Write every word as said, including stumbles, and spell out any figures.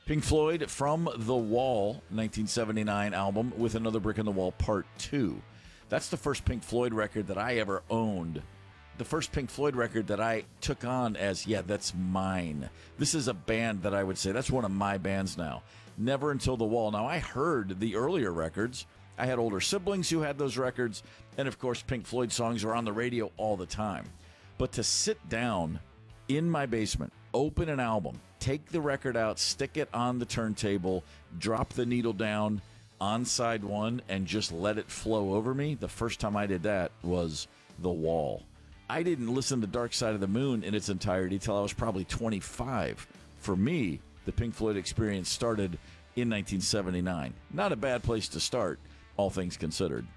Pink Floyd, From the Wall, nineteen seventy-nine album, with Another Brick in the Wall, Part two. That's the first Pink Floyd record that I ever owned. The first Pink Floyd record that I took on as, yeah, that's mine. This is a band that I would say, that's one of my bands now. Never Until the Wall. Now, I heard the earlier records. I had older siblings who had those records. And, of course, Pink Floyd songs are on the radio all the time. But to sit down in my basement, open an album, take the record out, stick it on the turntable, drop the needle down on side one, and just let it flow over me, the first time I did that was The Wall. I didn't listen to Dark Side of the Moon in its entirety till I was probably twenty-five. For me, the Pink Floyd experience started in nineteen seventy-nine. Not a bad place to start, all things considered.